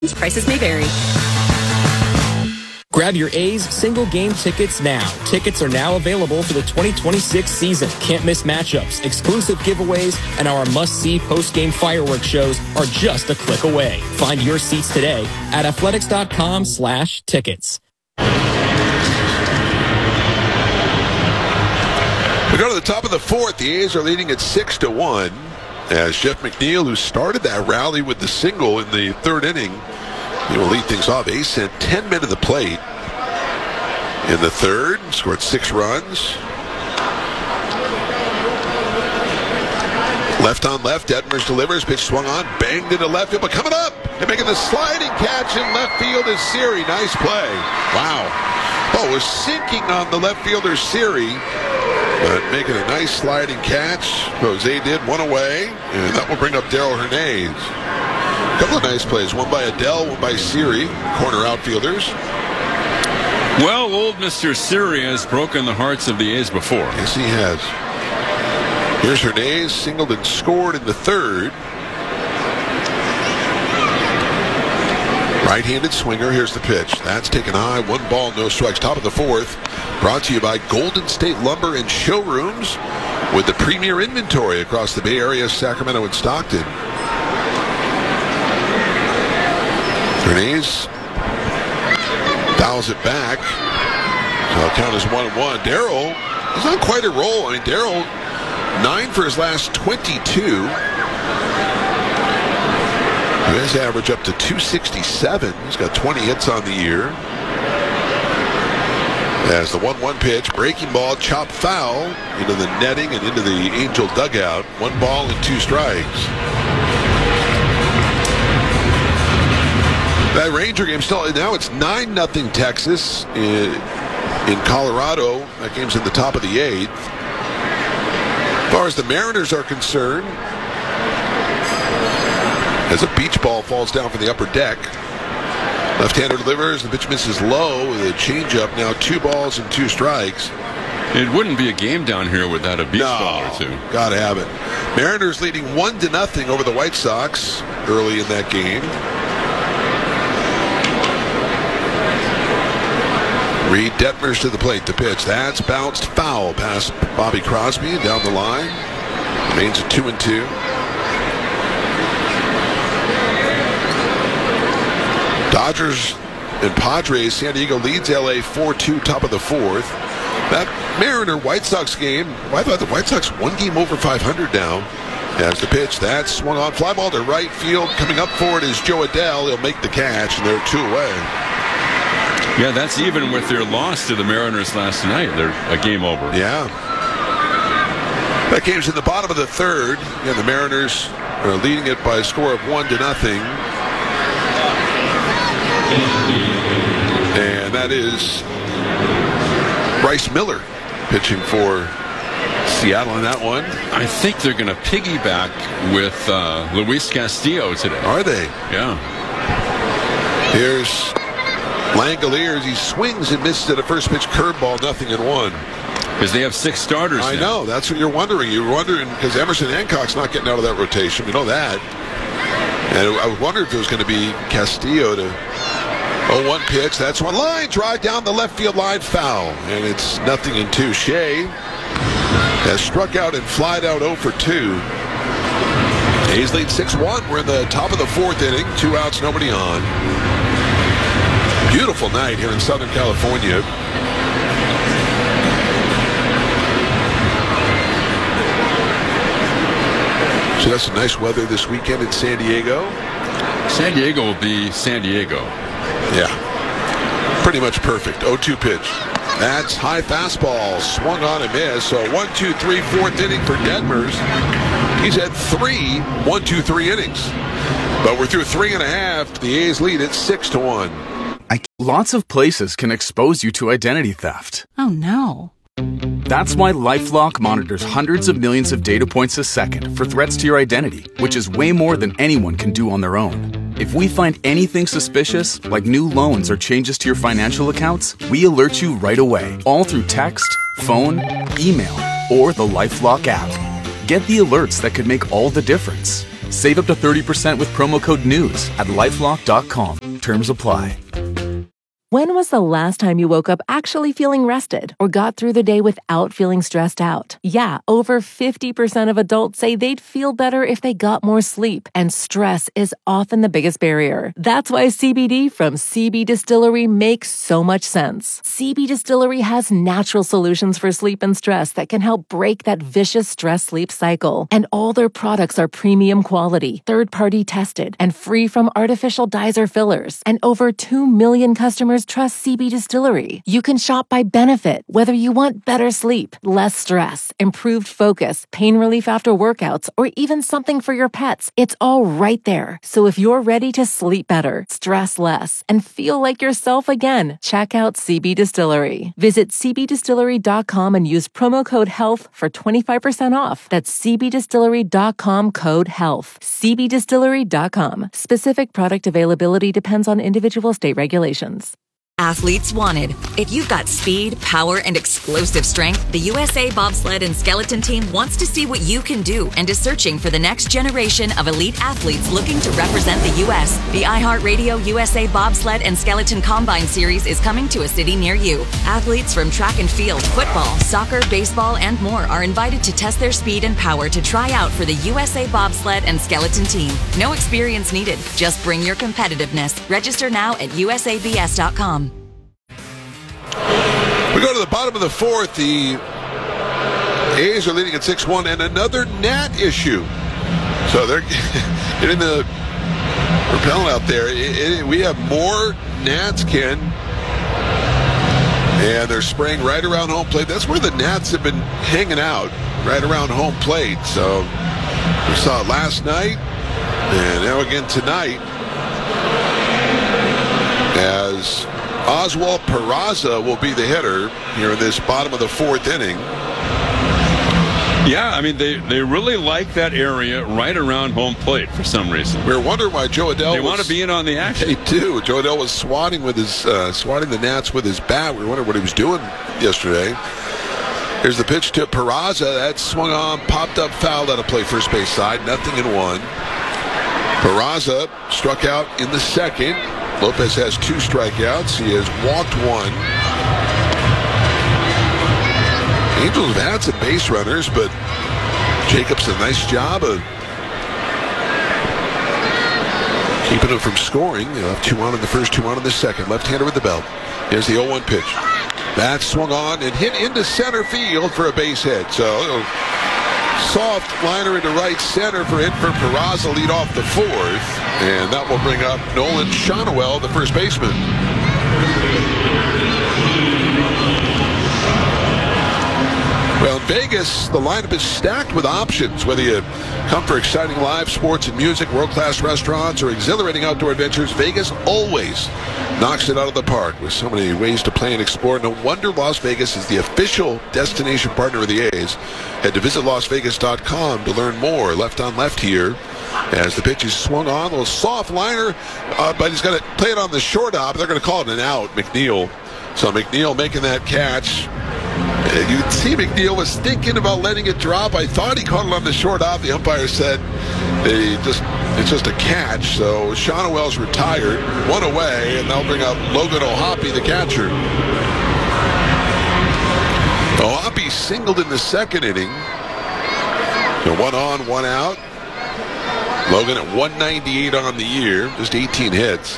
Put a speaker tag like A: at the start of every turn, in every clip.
A: Prices may vary.
B: Grab your A's single game tickets now. Tickets are now available for the 2026 season. Can't miss matchups, exclusive giveaways, and our must-see post-game fireworks shows are just a click away. Find your seats today at athletics.com/tickets.
C: We go to the top of the fourth. The A's are leading at 6-1 as Jeff McNeil, who started that rally with the single in the third inning, he will lead things off. A's sent 10 men to the plate in the third, scored 6 runs. Left on left, Detmers delivers, pitch swung on, banged into left field, but coming up and making the sliding catch in left field is Siri. Nice play. Wow. Oh, was sinking on the left fielder Siri, but making a nice sliding catch. Jose did, one away, and that will bring up Darell Hernandez. A couple of nice plays, one by Adell, one by Siri, corner outfielders.
D: Well, old Mr. Siri has broken the hearts of the A's before.
C: Yes, he has. Here's Hernandez, singled and scored in the third. Right-handed swinger, here's the pitch. That's taken high, 1 ball, no strikes. Top of the fourth, brought to you by Golden State Lumber and Showrooms with the premier inventory across the Bay Area, Sacramento, and Stockton. Hernandez fouls it back. So the count is 1-1. Darell, he's on quite a roll. I mean, Darell, 9 for his last 22. His average up to 267. He's got 20 hits on the year. As the 1-1 pitch, breaking ball, chop foul into the netting and into the Angel dugout. 1 ball and 2 strikes. That Ranger game still, now it's 9-0 Texas in Colorado. That game's in the top of the 8th. As far as the Mariners are concerned, as a beach ball falls down from the upper deck, left-hander delivers, the pitch misses low with a changeup, now 2 balls and 2 strikes.
D: It wouldn't be a game down here without a beach ball or 2.
C: Gotta have it. Mariners leading 1-0 over the White Sox early in that game. Reed Detmers to the plate, the pitch. That's bounced foul past Bobby Crosby and down the line. Remains at 2-2. Dodgers and Padres. San Diego leads LA 4-2, top of the fourth. That Mariner-White Sox game, I thought the White Sox 1 game over 500 now. As the pitch, that's swung on. Fly ball to right field. Coming up for it is Jo Adell. He'll make the catch, and they're 2 away.
D: Yeah, that's even with their loss to the Mariners last night. They're a game over.
C: Yeah. That game's in the bottom of the third. Yeah, the Mariners are leading it by a score of 1-0. And that is Bryce Miller pitching for Seattle on that one.
D: I think they're going to piggyback with Luis Castillo today.
C: Are they?
D: Yeah.
C: Here's Langoliers. He swings and misses at a first pitch curveball, 0-1.
D: Because they have 6 starters
C: I
D: now.
C: know. That's what you're wondering. You're wondering because Emerson Hancock's not getting out of that rotation. We know that. And I wondered if it was going to be Castillo to 0-1 pitch. That's one line. Drive down the left field line, foul. And it's 0-2. Shea has struck out and flied out 0-2. A's lead 6-1. We're in the top of the fourth inning. 2 outs, nobody on. Beautiful night here in Southern California. So that's some nice weather this weekend in San Diego.
D: San Diego will be San Diego.
C: Yeah. Pretty much perfect. 0-2 pitch. That's high fastball. Swung on and missed. So 1-2-3, 4th inning for Detmers. He's had 3 1-2-3 innings. But we're through 3.5. The A's lead at 6-1.
E: Lots of places can expose you to identity theft.
A: Oh, no.
E: That's why LifeLock monitors hundreds of millions of data points a second for threats to your identity, which is way more than anyone can do on their own. If we find anything suspicious, like new loans or changes to your financial accounts, we alert you right away, all through text, phone, email, or the LifeLock app. Get the alerts that could make all the difference. Save up to 30% with promo code NEWS at LifeLock.com. Terms apply.
A: When was the last time you woke up actually feeling rested or got through the day without feeling stressed out? Yeah, over 50% of adults say they'd feel better if they got more sleep, and stress is often the biggest barrier. That's why CBD from CB Distillery makes so much sense. CB Distillery has natural solutions for sleep and stress that can help break that vicious stress-sleep cycle. And all their products are premium quality, third-party tested, and free from artificial dyes or fillers. And over 2 million customers trust CB Distillery. You can shop by benefit, whether you want better sleep, less stress, improved focus, pain relief after workouts, or even something for your pets. It's all right there. So if you're ready to sleep better, stress less, and feel like yourself again, check out CB Distillery. Visit cbdistillery.com and use promo code HEALTH for 25% off. That's cbdistillery.com, code HEALTH. cbdistillery.com. Specific product availability depends on individual state regulations.
F: Athletes wanted. If you've got speed, power, and explosive strength, the USA Bobsled and Skeleton Team wants to see what you can do and is searching for the next generation of elite athletes looking to represent the U.S. The iHeartRadio USA Bobsled and Skeleton Combine Series is coming to a city near you. Athletes from track and field, football, soccer, baseball, and more are invited to test their speed and power to try out for the USA Bobsled and Skeleton Team. No experience needed. Just bring your competitiveness. Register now at usabs.com.
C: We go to the bottom of the fourth. The A's are leading at 6-1, and another Nat issue. So they're getting the repellent out there. We have more Nats, Ken, and they're spraying right around home plate. That's where the Nats have been hanging out, right around home plate. So we saw it last night, and now again tonight, as Oswald Peraza will be the hitter here in this bottom of the fourth inning.
D: Yeah, I mean, they really like that area right around home plate for some reason.
C: We were wondering why Joe Adell
D: want to be in on the action.
C: They do. Joe Adell was swatting with his swatting the Nats with his bat. We were wondering what he was doing yesterday. Here's the pitch to Peraza. That swung on, popped up, fouled out of play first base side. 0-1. Peraza struck out in the second. Lopez has 2 strikeouts. He has walked 1. Angels have had some base runners, but Jacobs a nice job of keeping them from scoring. They'll have 2 on in the first, 2 on in the second. Left-hander with the belt. Here's the 0-1 pitch. That swung on and hit into center field for a base hit. So soft liner into right center for Peraza, lead off the fourth. And that will bring up Nolan Shonowell, the first baseman. Well, in Vegas, the lineup is stacked with options. Whether you come for exciting live sports and music, world-class restaurants, or exhilarating outdoor adventures, Vegas always knocks it out of the park with so many ways to play and explore. No wonder Las Vegas is the official destination partner of the A's. Head to visitlasvegas.com to learn more. Left on left here as the pitch is swung on. A little soft liner, but he's going to play it on the short hop. They're going to call it an out, McNeil. So McNeil making that catch. And you can see McNeil was thinking about letting it drop. I thought he caught it on the short hop. The umpire said it's just a catch. So Shonowell's retired, 1 away, and they'll bring up Logan O'Hoppe, the catcher. O'Hoppe singled in the second inning. So 1 on, 1 out. Logan at 198 on the year, just 18 hits.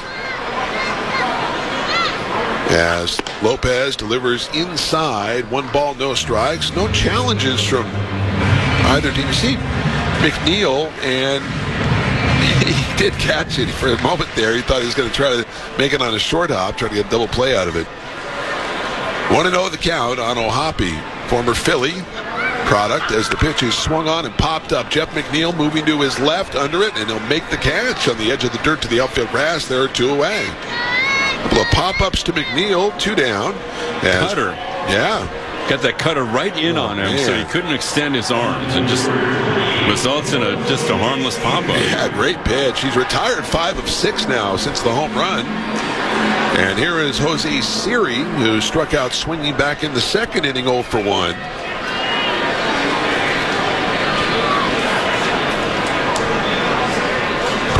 C: As Lopez delivers inside, 1 ball, no strikes. No challenges from either team. You see McNeil, and he did catch it for a moment there. He thought he was going to try to make it on a short hop, try to get a double play out of it. 1-0 the count on O'Hoppe, former Philly product, as the pitch is swung on and popped up. Jeff McNeil moving to his left under it, and he'll make the catch on the edge of the dirt to the outfield grass. There are 2 away. A couple of pop-ups to McNeil, 2 down.
D: Cutter.
C: Yeah.
D: Got that cutter right in on him, so he couldn't extend his arms. It just results in just a harmless pop-up.
C: Yeah, great pitch. He's retired 5 of 6 now since the home run. And here is Jose Siri, who struck out swinging back in the second inning, 0 for 1.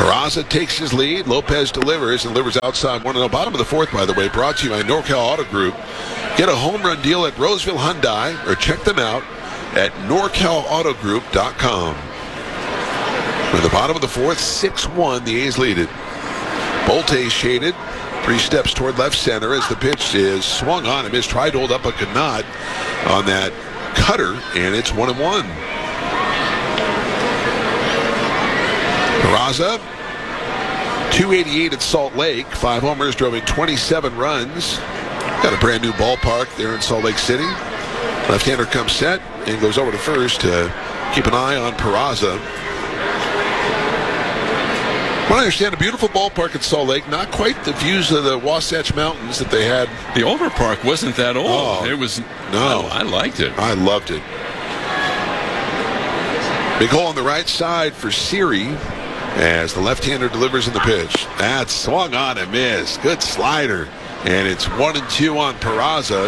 C: Peraza takes his lead. Lopez delivers outside 1-0. Bottom of the fourth, by the way, brought to you by NorCal Auto Group. Get a home run deal at Roseville Hyundai or check them out at NorCalAutoGroup.com. At the bottom of the fourth, 6-1, the A's lead it. Bolte shaded, 3 steps toward left center as the pitch is swung on and missed. Tried to hold up, but could not on that cutter, and it's 1-1. Peraza, 288 at Salt Lake. 5 homers, drove in 27 runs. Got a brand new ballpark there in Salt Lake City. Left-hander comes set and goes over to first to keep an eye on Peraza. Well, I understand a beautiful ballpark at Salt Lake. Not quite the views of the Wasatch Mountains that they had.
D: The older park wasn't that old.
C: Oh,
D: it was.
C: No,
D: I liked it.
C: I loved it. Big hole on the right side for Siri as the left-hander delivers in the pitch. That's swung on and missed. Good slider. And it's 1-2 on Peraza.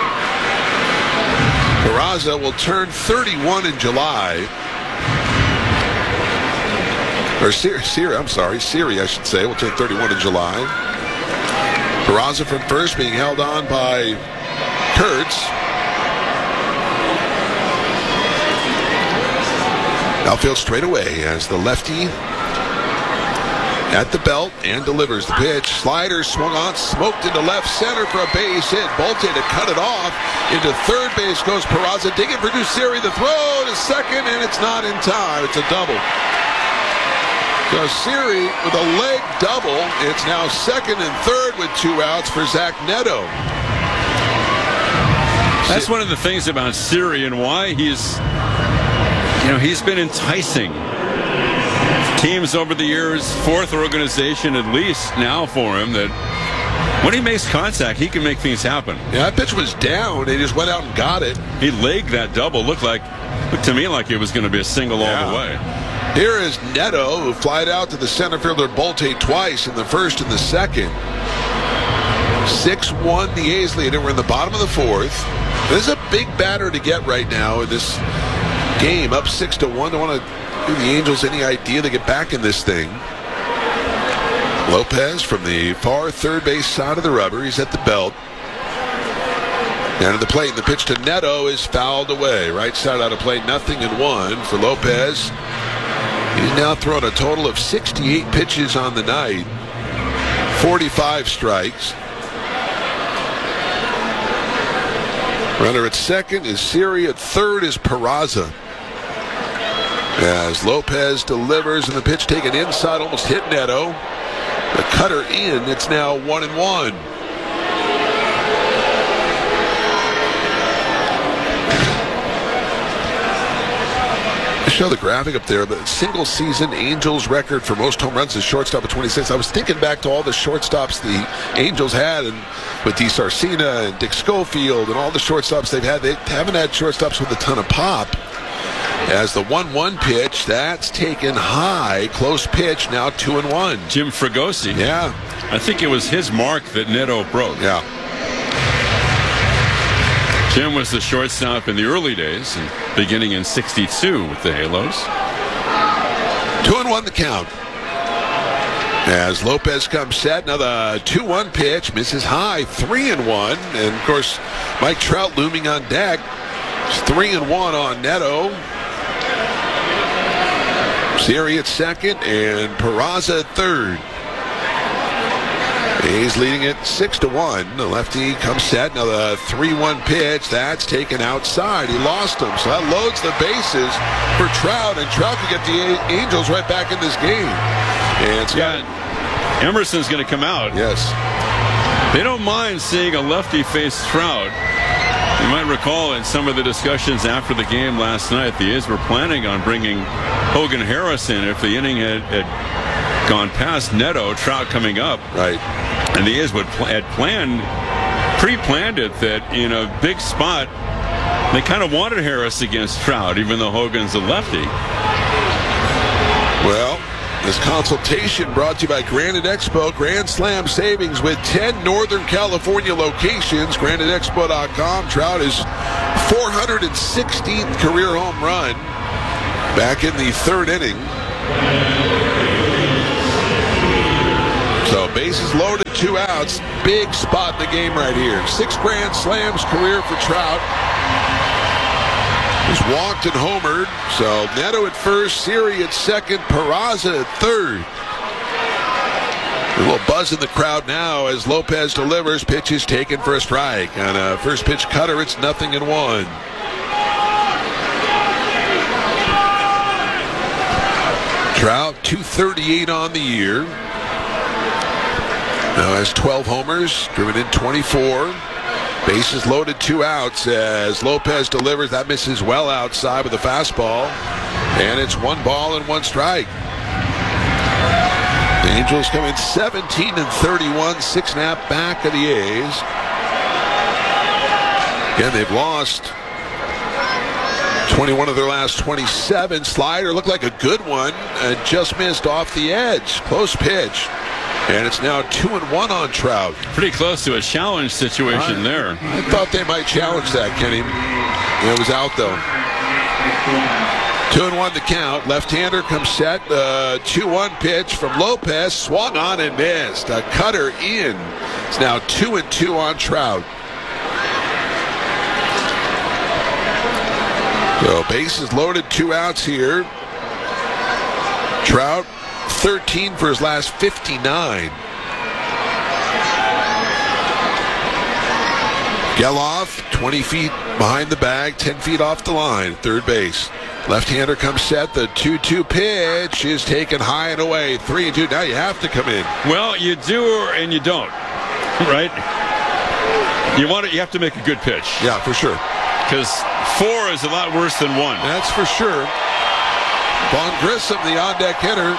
C: Peraza will turn 31 in July. Or Siri, I'm sorry. Siri, I should say, will turn 31 in July. Peraza from first being held on by Kurtz. Outfield straight away as the lefty at the belt and delivers the pitch. Slider swung on, smoked into left center for a base hit. Bolte to cut it off. Into third base goes Peraza. Digging for Siri. The throw to second, and it's not in time. It's a double. So Siri with a leg double. It's now second and third with 2 outs for Zach Neto.
D: That's one of the things about Siri and why he's been enticing teams over the years, 4th organization at least now for him, that when he makes contact, he can make things happen.
C: Yeah, that pitch was down. He just went out and got it.
D: He legged that double. Looked to me like it was going to be a single all the way.
C: Here is Neto, who flied out to the center fielder Bolte twice in the first and the second. 6-1, the A's lead it. We're in the bottom of the fourth. This is a big batter to get right now in this game. Up 6-1. Don't want to give the Angels any idea they get back in this thing. Lopez from the far third base side of the rubber. He's at the belt. Down to the plate, and the pitch to Neto is fouled away. Right side out of play, 0-1 for Lopez. He's now thrown a total of 68 pitches on the night. 45 strikes. Runner at second is Siri. At third is Peraza. As Lopez delivers, and the pitch taken inside, almost hit Neto. The cutter in. It's now 1-1. I show the graphic up there, but single season Angels record for most home runs is shortstop at 26. I was thinking back to all the shortstops the Angels had, and with DeSarcina and Dick Schofield and all the shortstops they've had. They haven't had shortstops with a ton of pop. As the 1-1 pitch, that's taken high. Close pitch, now 2-1.
D: Jim Fregosi.
C: Yeah.
D: I think it was his mark that Neto broke.
C: Yeah.
D: Jim was the shortstop in the early days, and beginning in '62 with the Halos.
C: 2-1 the count. As Lopez comes set, now the 2-1 pitch misses high, 3-1, and of course Mike Trout looming on deck. It's 3-1 on Neto. Siri at second and Peraza at third. He's leading it 6-1. The lefty comes set. Now the 3-1 pitch. That's taken outside. He lost him. So that loads the bases for Trout. And Trout could get the Angels right back in this game. And
D: Emerson's going to come out.
C: Yes.
D: They don't mind seeing a lefty face Trout. You might recall in some of the discussions after the game last night, the A's were planning on bringing Hogan Harris in if the inning had gone past Neto, Trout coming up.
C: Right.
D: And the A's had pre-planned it that in a big spot, they kind of wanted Harris against Trout, even though Hogan's a lefty.
C: Well, this consultation brought to you by Granite Expo. Grand Slam savings with 10 Northern California locations. GraniteExpo.com. Trout is 416th career home run back in the third inning. So bases loaded, 2 outs. Big spot in the game right here. 6 grand slams career for Trout. He's walked and homered. So Neto at first, Siri at second, Peraza at third. A little buzz in the crowd now as Lopez delivers. Pitch is taken for a strike. On a first pitch cutter, it's 0-1. Trout, 238 on the year. Now has 12 homers, driven in 24. Bases loaded, 2 outs as Lopez delivers. That misses well outside with a fastball. And it's 1 ball and 1 strike. The Angels come in 17-31, 6.5 back of the A's. Again, they've lost 21 of their last 27. Slider looked like a good one and just missed off the edge. Close pitch. And it's now 2-1 on Trout.
D: Pretty close to a challenge situation there.
C: I thought they might challenge that, Kenny. It was out, though. 2-1 the count. Left-hander comes set. 2-1 pitch from Lopez. Swung on and missed. A cutter in. It's now 2-2 on Trout. So bases loaded, 2 outs here. Trout 13 for his last 59. Geloff 20 feet behind the bag, 10 feet off the line, third base. Left-hander comes set. The 2-2 pitch is taken high and away. 3-2. Now you have to come in.
D: Well, you do and you don't, right? You have to make a good pitch.
C: Yeah, for sure.
D: Because 4 is a lot worse than 1.
C: That's for sure. Vaughn Grissom, the on-deck hitter.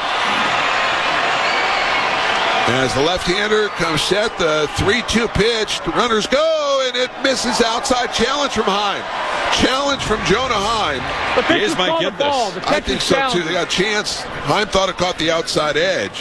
C: As the left-hander comes set, the 3-2 pitch, the runners go, and it misses outside. Challenge from Heim. Challenge from Jonah Heim.
D: The A's might get this.
C: I think so, too. They got a chance. Heim thought it caught the outside edge.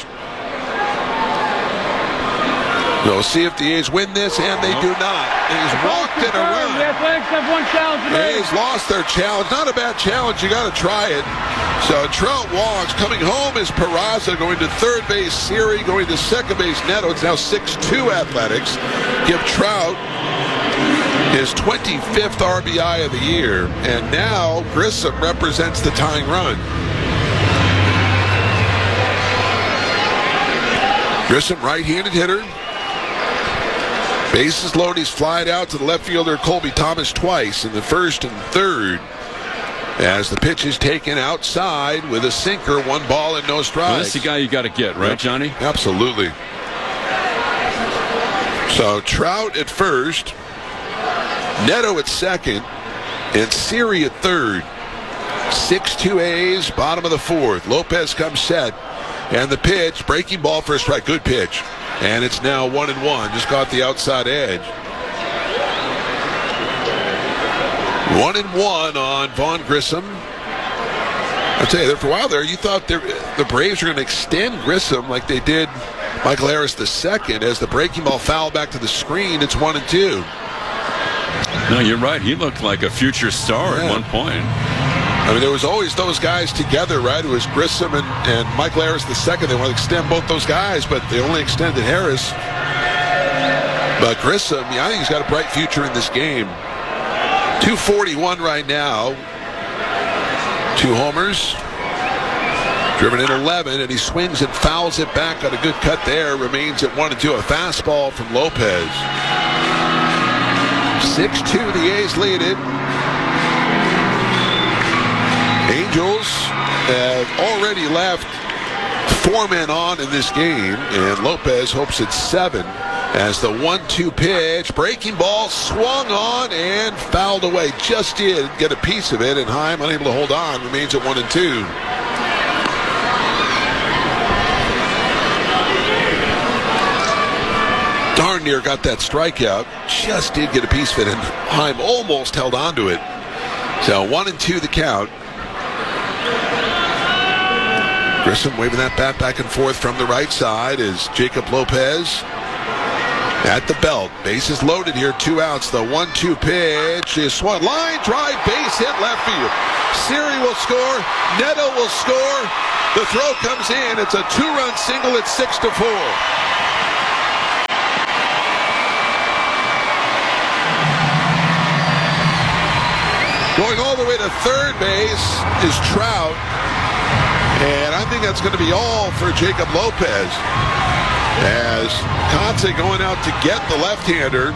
C: We'll see if the A's win this, and they do not. A's walked in a run.
G: The Athletics have 1 challenge today.
C: A's lost their challenge. Not a bad challenge. You got to try it. So Trout walks. Coming home is Peraza. Going to third base, Siri. Going to second base, Neto. It's now 6-2 Athletics. Give Trout his 25th RBI of the year. And now Grissom represents the tying run. Grissom, right-handed hitter. Bases loaded. He's flied out to the left fielder Colby Thomas twice in the first and third. As the pitch is taken outside with a sinker, 1 ball and no strikes.
D: Well, this is the guy you got to get, right,
C: Yep.
D: Johnny?
C: Absolutely. So Trout at first, Neto at second, and Siri at third. 6-2 A's, bottom of the 4th. Lopez comes set, and the pitch, breaking ball for a strike. Good pitch. And it's now 1-1. Just caught the outside edge. 1-1 on Vaughn Grissom. I'll tell you, for a while there, you thought the Braves were going to extend Grissom like they did Michael Harris II. As the breaking ball fouled back to the screen, it's 1-2.
D: No, you're right. He looked like a future star at one point.
C: I mean, there was always those guys together, right? It was Grissom and Michael Harris II. They want to extend both those guys, but they only extended Harris. But Grissom, I think he's got a bright future in this game. 241 right now. 2 homers. Driven in 11, and he swings and fouls it back. Got a good cut there. Remains at 1-2. A fastball from Lopez. 6-2, the A's lead it. Angels have already left 4 men on in this game, and Lopez hopes it's 7 as the 1-2 pitch, breaking ball, swung on and fouled away. Just did get a piece of it, and Heim unable to hold on, remains at 1-2. Darn near got that strikeout, just did get a piece of it, and Heim almost held on to it. So 1-2 the count. Grissom waving that bat back and forth from the right side is Jacob Lopez at the belt. Bases loaded here, 2 outs. The 1-2 pitch is swung. Line drive, base hit left field. Siri will score. Neto will score. The throw comes in. It's a 2-run single at 6-4. the way to third base is Trout. And I think that's going to be all for Jacob Lopez. As Conte going out to get the left-hander.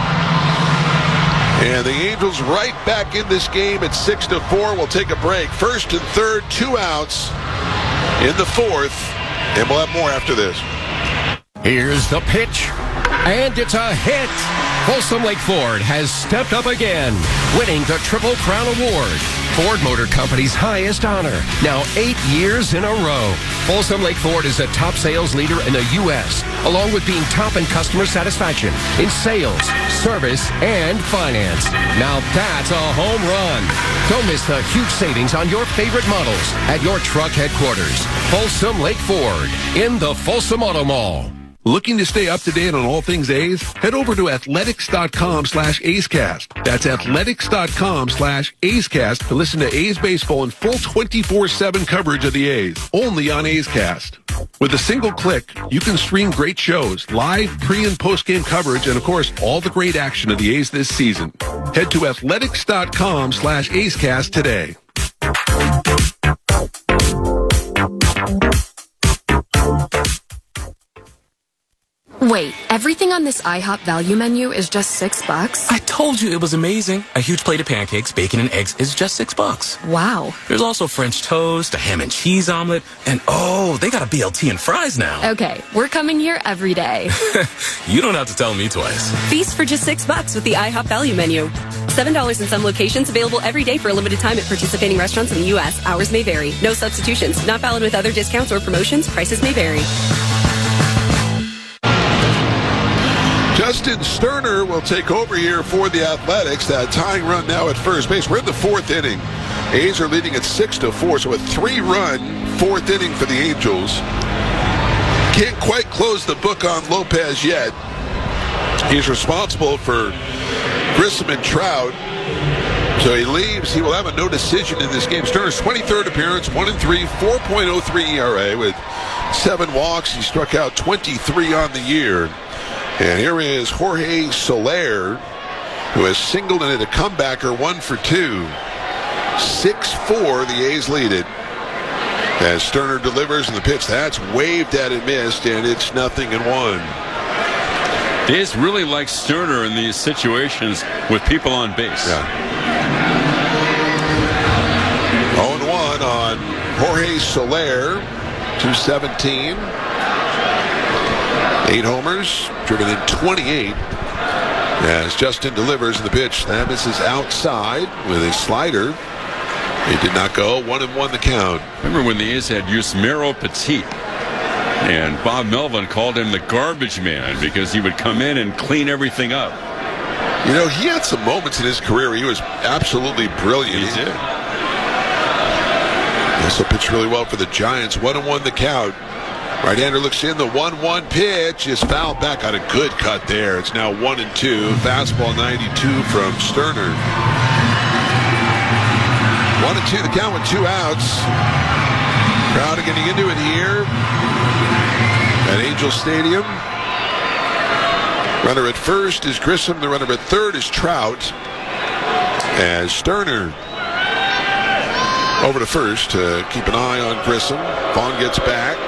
C: And the Angels right back in this game at 6-4. We'll take a break. First and third, 2 outs in the fourth. And we'll have more after this.
H: Here's the pitch. And it's a hit. Folsom Lake Ford has stepped up again, winning the Triple Crown Award, Ford Motor Company's highest honor, now 8 years in a row. Folsom Lake Ford is a top sales leader in the U.S., along with being top in customer satisfaction in sales, service, and finance. Now that's a home run. Don't miss the huge savings on your favorite models at your truck headquarters. Folsom Lake Ford in the Folsom Auto Mall.
I: Looking to stay up to date on all things A's? Head over to athletics.com/A'scast. That's athletics.com/A'scast to listen to A's baseball in full 24/7 coverage of the A's, only on A's Cast. With a single click, you can stream great shows, live, pre- and post-game coverage, and of course, all the great action of the A's this season. Head to athletics.com/A'scast today.
J: Wait, everything on this IHOP value menu is just $6?
K: I told you it was amazing. A huge plate of pancakes, bacon, and eggs is just $6.
J: Wow.
K: There's also French toast, a ham and cheese omelet, and oh, they got a BLT and fries now.
J: Okay, we're coming here every day.
K: You don't have to tell me twice.
L: Feast for just $6 with the IHOP value menu. $7 in some locations, available every day for a limited time at participating restaurants in the U.S. Hours may vary. No substitutions. Not valid with other discounts or promotions. Prices may vary.
C: Justin Sterner will take over here for the Athletics. That tying run now at first base. We're in the fourth inning. A's are leading at 6-4, so a 3-run fourth inning for the Angels. Can't quite close the book on Lopez yet. He's responsible for Grissom and Trout. So he leaves. He will have a no decision in this game. Sterner's 23rd appearance, 1-3, 4.03 ERA with 7 walks. He struck out 23 on the year. And here is Jorge Soler, who has singled and hit a comebacker, 1 for 2. 6-4, the A's lead it. As Sterner delivers in the pitch, that's waved at and missed, and it's 0-1.
D: The A's really like Sterner in these situations with people on base.
C: Yeah. 0-1 on Jorge Soler, 217. 8 homers, driven in 28. As Justin delivers in the pitch, that misses outside with a slider. It did not go. 1-1 the count.
D: Remember when the A's had Yusmeiro Petit, and Bob Melvin called him the garbage man because he would come in and clean everything up.
C: You know, he had some moments in his career where he was absolutely brilliant.
D: He did.
C: He also pitched really well for the Giants. 1-1 the count. Right-hander looks in. The 1-1 pitch is fouled back on a good cut there. It's now 1-2. Fastball 92 from Sterner. 1-2 the count with 2 outs. Crowd getting into it here at Angel Stadium. Runner at first is Grissom. The runner at third is Trout. As Sterner over to first to keep an eye on Grissom. Vaughn gets back.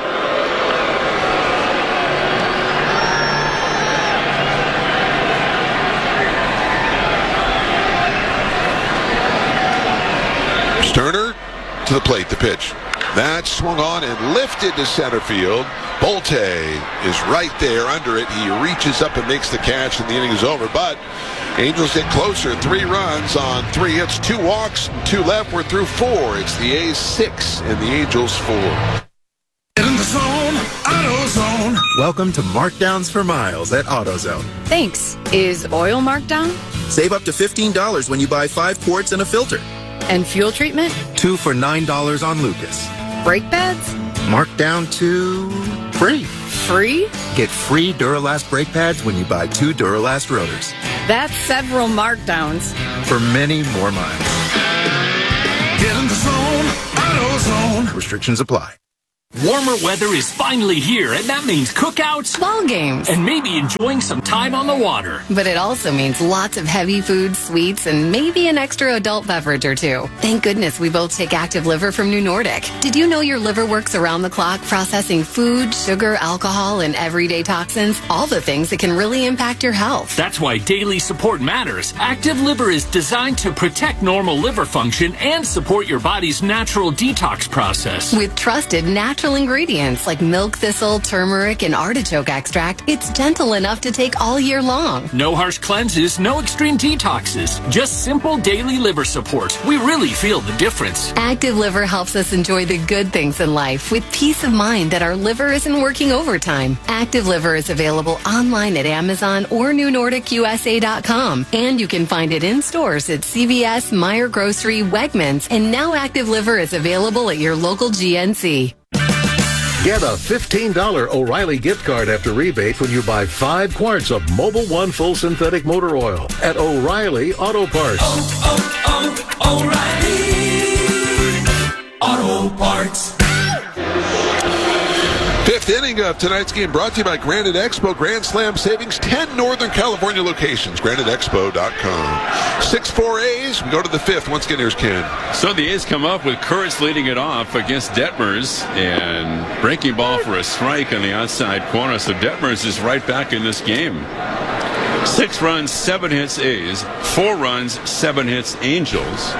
C: Sterner to the plate, the pitch. That swung on and lifted to center field. Bolte is right there under it. He reaches up and makes the catch, and the inning is over. But Angels get closer. 3 runs on 3 hits, 2 walks, and 2 left. We're through 4. It's the A's 6 and the Angels 4.
M: Get in the zone, AutoZone. Welcome to Markdowns for Miles at AutoZone.
J: Thanks. Is oil marked down?
M: Save up to $15 when you buy 5 quarts and a filter.
J: And fuel treatment?
M: 2 for $9 on Lucas.
J: Brake pads?
M: Marked down to free.
J: Free?
M: Get free Duralast brake pads when you buy 2 Duralast rotors.
J: That's several markdowns.
M: For many more miles. Get in the zone, AutoZone. Restrictions apply.
N: Warmer weather is finally here, and that means cookouts,
J: ball games,
N: and maybe enjoying some time on the water.
J: But it also means lots of heavy foods, sweets, and maybe an extra adult beverage or two. Thank goodness we both take Active Liver from New Nordic. Did you know your liver works around the clock processing food, sugar, alcohol, and everyday toxins? All the things that can really impact your health.
N: That's why daily support matters. Active Liver is designed to protect normal liver function and support your body's natural detox process.
J: With trusted natural ingredients like milk thistle, turmeric, and artichoke extract, it's gentle enough to take all year long.
N: No harsh cleanses, no extreme detoxes, just simple daily liver support. We really feel the difference.
J: Active Liver helps us enjoy the good things in life with peace of mind that our liver isn't working overtime. Active Liver is available online at Amazon or NewNordicUSA.com, and you can find it in stores at CVS, Meijer Grocery, Wegmans, and now Active Liver is available at your local GNC.
O: Get a $15 O'Reilly gift card after rebate when you buy 5 quarts of Mobil 1 full synthetic motor oil at O'Reilly Auto Parts.
M: O'Reilly Auto Parts.
C: Fifth inning of tonight's game brought to you by Granite Expo. Grand Slam savings, 10 Northern California locations. GraniteExpo.com. 6-4 A's. We go to the fifth. Once again, here's Ken.
D: So the A's come up with Kurtz leading it off against Detmers, and breaking ball for a strike on the outside corner. So Detmers is right back in this game. 6 runs, 7 hits A's. 4 runs, 7 hits Angels.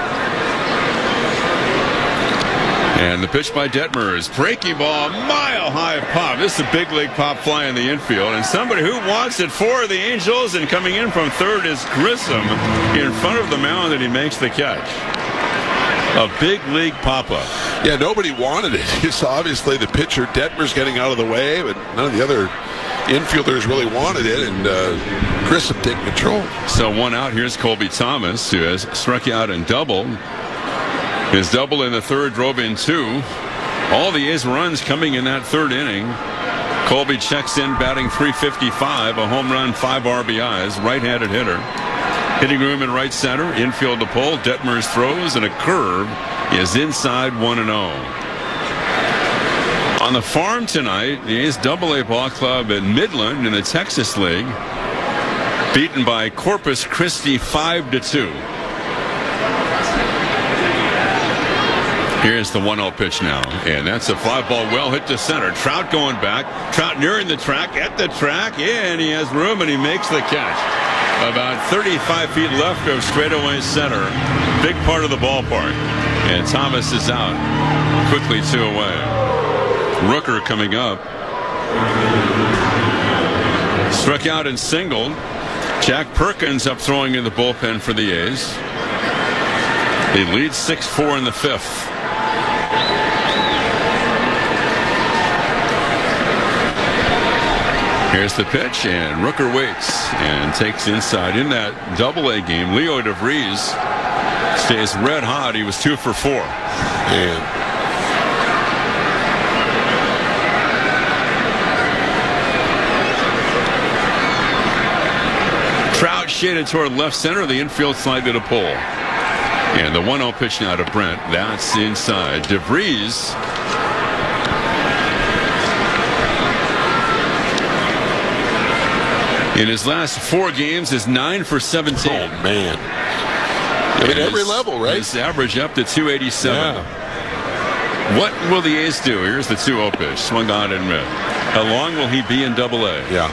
D: And the pitch by Detmers, breaking ball, mile-high pop. This is a big league pop fly in the infield. And somebody who wants it for the Angels, and coming in from third is Grissom in front of the mound, and he makes the catch. A big league pop-up.
C: Yeah, nobody wanted it. It's obviously the pitcher, Detmers, getting out of the way, but none of the other infielders really wanted it, and Grissom taking control.
D: So 1 out. Here's Colby Thomas, who has struck out and doubled. His double in the third drove in 2. All the A's runs coming in that third inning. Colby checks in, batting .355, a home run, 5 RBIs, right-handed hitter. Hitting room in right center, infield to pull. Detmers throws, and a curve is inside 1-0. On the farm tonight, the A's AA ball club at Midland in the Texas League, beaten by Corpus Christi 5-2. Here's the 1-0 pitch now, and that's a fly ball well hit to center. Trout going back. Trout nearing the track, at the track, and he has room, and he makes the catch. About 35 feet left of straightaway center. Big part of the ballpark. And Thomas is out. Quickly 2 away. Rooker coming up. Struck out and singled. Jack Perkins up throwing in the bullpen for the A's. He leads 6-4 in the 5th. Here's the pitch, and Rooker waits and takes inside. In that AA game, Leo DeVries stays red hot. He was 2 for 4.
C: And
D: Trout shaded toward left center. The infield slightly to pull. And the 1-0 pitch now to Brent. That's inside. DeVries in his last 4 games is 9 for 17.
C: Oh, man. I mean, every level, right?
D: His average up to 287.
C: Yeah.
D: What will the A's do? Here's the 2-0 pitch. Swung on and missed. How long will he be in AA?
C: Yeah.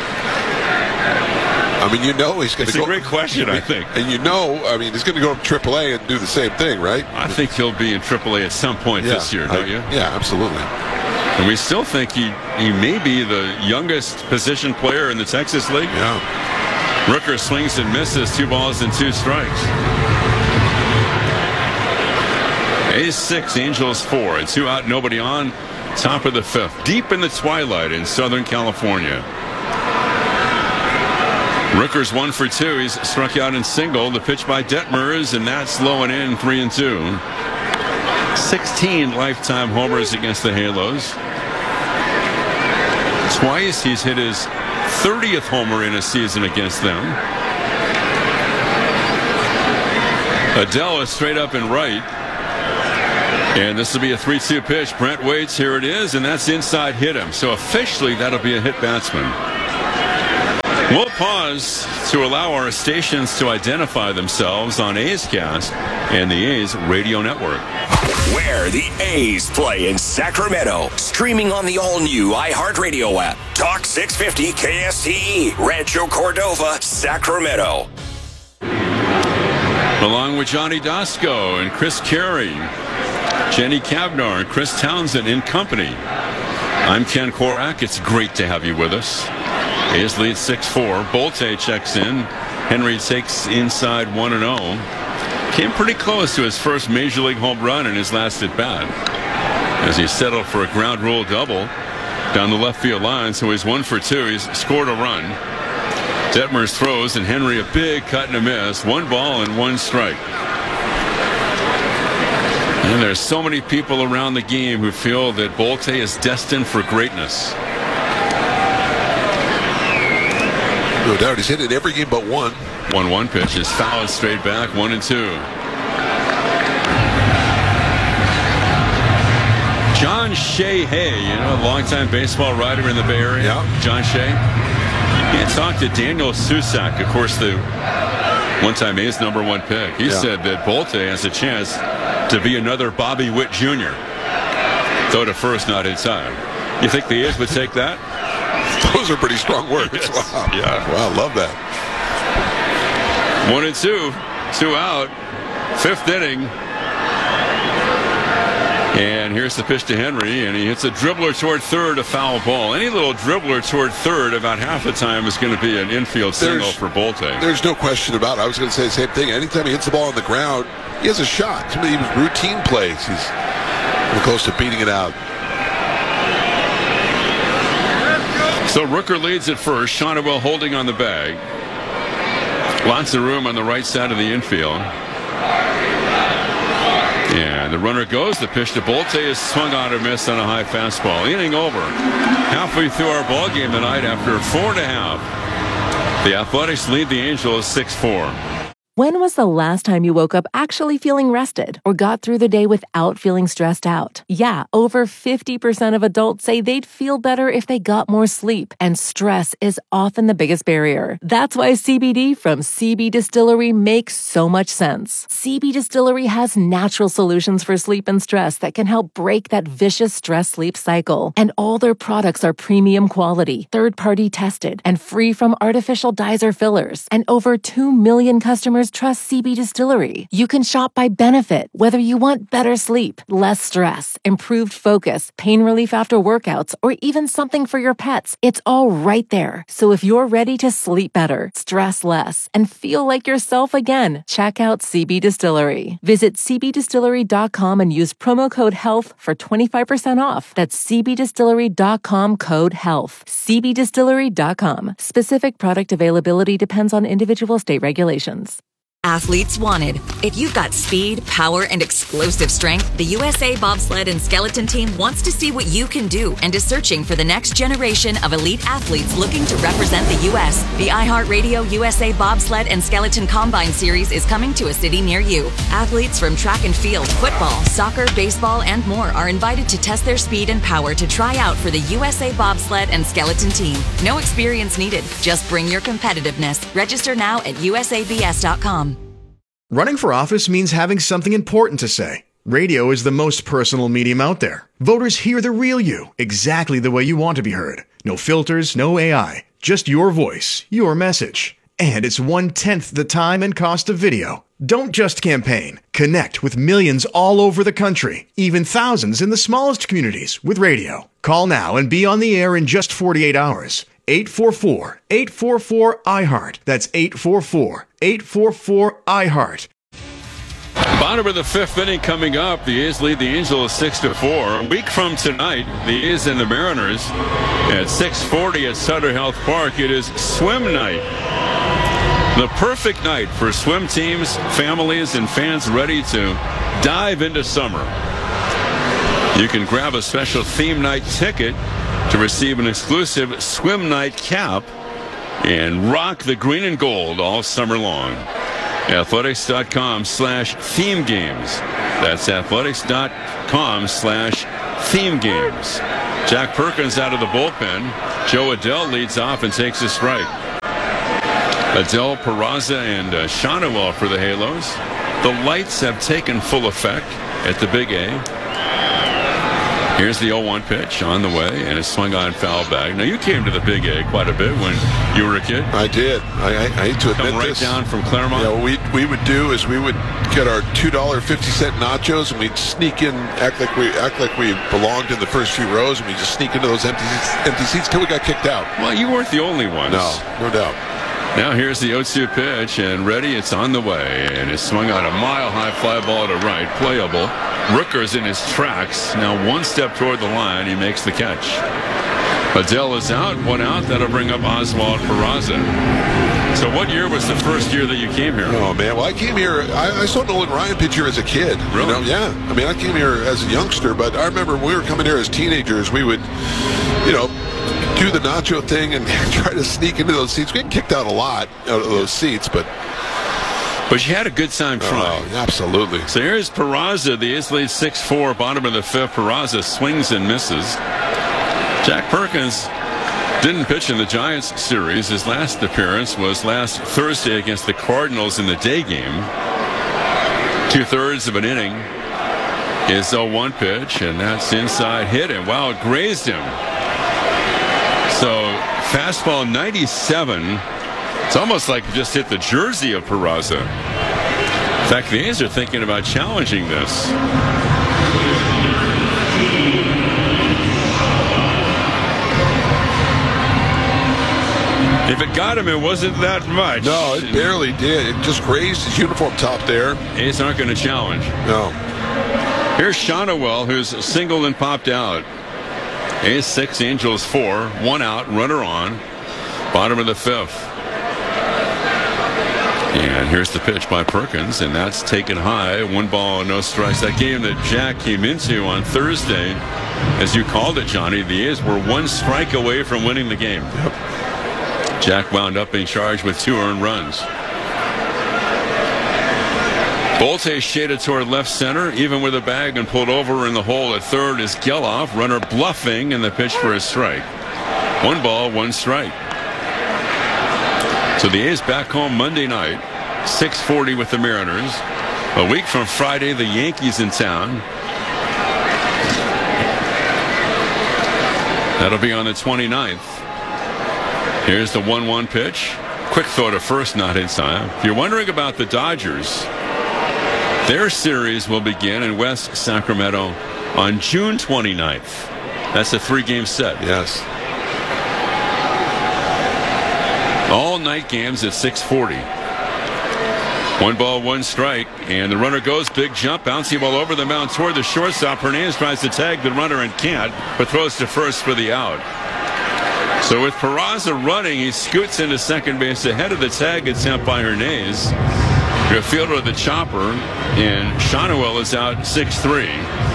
C: I mean, you know he's going to go.
D: It's a great question, I think.
C: And you know, I mean, he's going to go to AAA and do the same thing, right?
D: I think he'll be in AAA at some point this year, don't you?
C: Yeah, absolutely.
D: And we still think he may be the youngest position player in the Texas League.
C: Yeah.
D: Rooker swings and misses. 2 balls and 2 strikes. A's 6, Angels 4. And 2 out, nobody on. Top of the 5th. Deep in the twilight in Southern California. Rooker's 1 for 2. He's struck out and singled. The pitch by Detmers, and that's low and in, 3-2. 16 lifetime homers against the Halos. Twice he's hit his 30th homer in a season against them. Adele is straight up and right. And this will be a 3-2 pitch. Brent waits. Here it is, and that's inside. Hit him. So officially, that'll be a hit batsman. We'll pause to allow our stations to identify themselves on A's Cast and the A's Radio Network.
P: Where the A's play in Sacramento. Streaming on the all-new iHeartRadio app. Talk 650 KSTE, Rancho Cordova, Sacramento.
D: Along with Johnny Dasco and Chris Carey, Jenny Cavnar and Chris Townsend in company. I'm Ken Korak. It's great to have you with us. A's lead 6-4. Bolte checks in. Henry takes inside 1-0. Came pretty close to his first Major League home run in his last at-bat as he settled for a ground rule double down the left field line. So he's 1 for 2. He's scored a run. Detmers throws, and Henry a big cut and a miss. 1 ball and 1 strike. And there's so many people around the game who feel that Bolte is destined for greatness.
C: No doubt. He's hit it every game but one.
D: 1-1 pitch is fouled straight back. 1-2. John Shea Hay, a longtime baseball writer in the Bay Area.
C: Yeah.
D: John Shea. He talked to Daniel Susak, of course, the one-time A's #1 pick. He said that Bolte has a chance to be another Bobby Witt Jr. Throw to first, not in time. You think the A's would take that?
C: Those are pretty strong words.
D: Yes.
C: Wow.
D: Yeah.
C: Wow, love that.
D: 1-2. 2 out. 5th inning. And here's the pitch to Henry, and he hits a dribbler toward third, a foul ball. Any little dribbler toward third about half the time is going to be an infield single for Bolte.
C: There's no question about it. I was going to say the same thing. Anytime he hits the ball on the ground, he has a shot. Some of these routine plays, he's close to beating it out.
D: So Rooker leads at first. Shonowell holding on the bag. Lots of room on the right side of the infield. And the runner goes. The pitch to Bolte is swung on a miss on a high fastball. Inning over. Halfway through our ball game tonight after 4.5. The Athletics lead the Angels 6-4.
A: When was the last time you woke up actually feeling rested or got through the day without feeling stressed out? Yeah, over 50% of adults say they'd feel better if they got more sleep, and stress is often the biggest barrier. That's why CBD from CB Distillery makes so much sense. CB Distillery has natural solutions for sleep and stress that can help break that vicious stress-sleep cycle. And all their products are premium quality, third-party tested, and free from artificial dyes or fillers. And over 2 million customers trust CB Distillery. You can shop by benefit, whether you want better sleep, less stress, improved focus, pain relief after workouts, or even something for your pets. It's all right there. So if you're ready to sleep better, stress less, and feel like yourself again, check out CB Distillery. Visit cbdistillery.com and use promo code HEALTH for 25% off. That's cbdistillery.com code HEALTH. cbdistillery.com. Specific product availability depends on individual state regulations.
F: Athletes wanted. If you've got speed, power, and explosive strength, the USA Bobsled and Skeleton Team wants to see what you can do and is searching for the next generation of elite athletes looking to represent the U.S. The iHeartRadio USA Bobsled and Skeleton Combine Series is coming to a city near you. Athletes from track and field, football, soccer, baseball, and more are invited to test their speed and power to try out for the USA Bobsled and Skeleton Team. No experience needed. Just bring your competitiveness. Register now at usabs.com.
Q: Running for office means having something important to say. Radio is the most personal medium out there. Voters hear the real you, exactly the way you want to be heard. No filters, no AI, just your voice, your message. And it's 1/10 the time and cost of video. Don't just campaign. Connect with millions all over the country, even thousands in the smallest communities with radio. Call now and be on the air in just 48 hours. 844-844-iHeart. That's 844-844-iHeart.
D: Bottom of the 5th inning coming up. The A's lead the Angels 6-4. A week from tonight, the A's and the Mariners at 6:40 at Sutter Health Park. It is swim night. The perfect night for swim teams, families, and fans ready to dive into summer. You can grab a special theme night ticket to receive an exclusive swim night cap and rock the green and gold all summer long. Athletics.com/theme games. That's athletics.com/theme games. Jack Perkins out of the bullpen. Joe Adell leads off and takes a strike. Adell, Peraza, and Shonowell for the Halos. The lights have taken full effect at the Big A. Here's the 0-1 pitch on the way, and it's swung on foul bag. Now, you came to the Big A quite a bit when you were a kid.
C: I did. I hate to admit
D: Come right
C: this.
D: down from Claremont.
C: Yeah, what we would do is we would get our $2.50 nachos, and we'd sneak in, act like we belonged in the first few rows, and we just sneak into those empty seats till we got kicked out.
D: Well, you weren't the only ones.
C: No doubt.
D: Now here's the 0-2 pitch, and ready, it's on the way, and it's swung on a mile-high fly ball to right, playable. Rooker's in his tracks, now one step toward the line, he makes the catch. Adell is out, one out, that'll bring up Oswald Peraza. So what year was the first year that you came here?
C: Oh, man, well, I came here, I saw Nolan Ryan pitch here as a kid.
D: Really?
C: You know? Yeah, I mean, I came here as a youngster, but I remember when we were coming here as teenagers, we would, do the nacho thing and try to sneak into those seats. We get kicked out a lot out of those seats, but
D: you had a good time trying.
C: Oh, absolutely.
D: So here's Peraza. The A's lead 6-4, bottom of the fifth. Peraza swings and misses. Jack Perkins didn't pitch in the Giants series. His last appearance was last Thursday against the Cardinals in the day game. 2/3 of an inning is 0-1 pitch, and that's inside hit, and wow, it grazed him. So fastball 97. It's almost like it just hit the jersey of Peraza. In fact, the A's are thinking about challenging this. If it got him, it wasn't that much.
C: No, it barely did. It just grazed his uniform top there.
D: A's aren't going to challenge.
C: No.
D: Here's Shonowell, who's singled and popped out. A's 6, Angels 4, one out, runner on, bottom of the fifth. And here's the pitch by Perkins, and that's taken high. 1 ball, no strikes. That game that Jack came into on Thursday, as you called it, Johnny, the A's were 1 strike away from winning the game.
C: Yep.
D: Jack wound up being charged with 2 earned runs. Bolte shaded toward left center, even with a bag, and pulled over in the hole at third is Geloff. Runner bluffing, and the pitch for a strike. 1 ball, 1 strike. So the A's back home Monday night, 6:40 with the Mariners. A week from Friday, the Yankees in town. That'll be on the 29th. Here's the 1-1 pitch. Quick throw to first, not in time. If you're wondering about the Dodgers, their series will begin in West Sacramento on June 29th. That's a 3-game set.
C: Yes.
D: All night games at 6:40. 1 ball, 1 strike, and the runner goes, big jump, bouncy ball over the mound toward the shortstop. Hernandez tries to tag the runner and can't, but throws to first for the out. So with Peraza running, he scoots into second base ahead of the tag attempt by Hernandez. The fielder of the chopper, and Shonowell is out 6-3.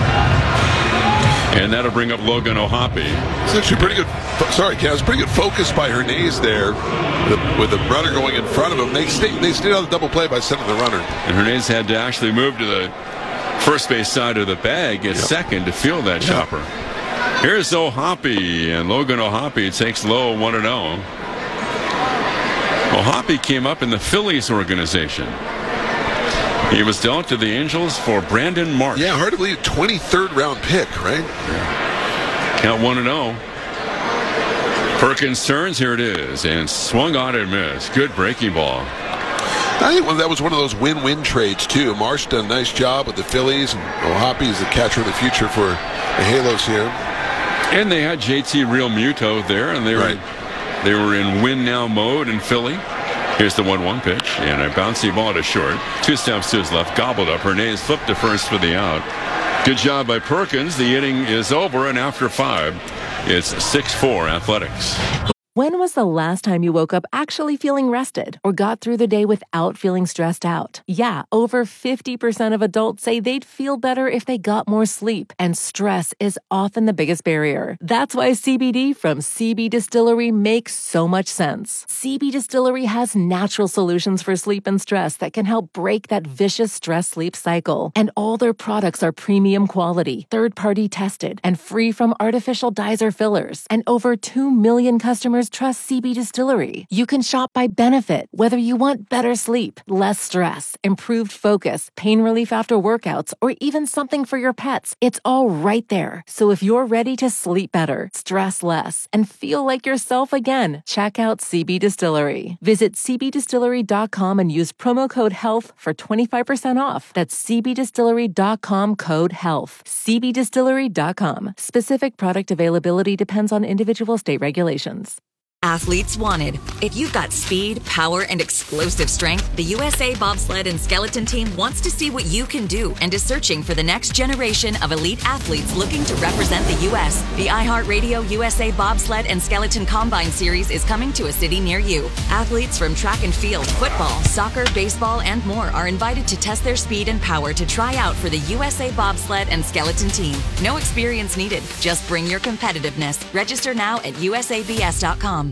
D: And that'll bring up Logan O'Hoppe.
C: It's actually pretty good. Sorry, Ken. It's pretty good focus by Hernandez there, with the runner going in front of him. They stayed on the double play by sending the runner.
D: And Hernandez had to actually move to the first base side of the bag at second to field that chopper. Here's O'Hoppe, and Logan O'Hoppe takes low 1-0. O'Hoppe came up in the Phillies organization. He was dealt to the Angels for Brandon Marsh.
C: Yeah, hard to believe, 23rd round pick, right?
D: Count 1-0. Perkins turns, here it is, and swung on and missed. Good breaking ball.
C: I think that was one of those win-win trades, too. Marsh done a nice job with the Phillies, and O'Hoppe is the catcher of the future for the Halos here.
D: And they had JT Realmuto there, and they were in win-now mode in Philly. Here's the 1-1 pitch, and a bouncy ball to short. 2 steps to his left, gobbled up. Hernandez flipped to first for the out. Good job by Perkins. The inning is over, and after 5, it's 6-4 Athletics.
A: When was the last time you woke up actually feeling rested or got through the day without feeling stressed out? Yeah, over 50% of adults say they'd feel better if they got more sleep, and stress is often the biggest barrier. That's why CBD from CB Distillery makes so much sense. CB Distillery has natural solutions for sleep and stress that can help break that vicious stress-sleep cycle. And all their products are premium quality, third-party tested, and free from artificial dyes or fillers. And over 2 million customers trust CB Distillery. You can shop by benefit, whether you want better sleep, less stress, improved focus, pain relief after workouts, or even something for your pets. It's all right there. So if you're ready to sleep better, stress less, and feel like yourself again, check out CB Distillery. Visit cbdistillery.com and use promo code HEALTH for 25% off. That's cbdistillery.com, code HEALTH. cbdistillery.com. Specific product availability depends on individual state regulations.
F: Athletes wanted. If you've got speed, power, and explosive strength, the USA Bobsled and Skeleton Team wants to see what you can do and is searching for the next generation of elite athletes looking to represent the U.S. The iHeartRadio USA Bobsled and Skeleton Combine Series is coming to a city near you. Athletes from track and field, football, soccer, baseball, and more are invited to test their speed and power to try out for the USA Bobsled and Skeleton Team. No experience needed. Just bring your competitiveness. Register now at usabs.com.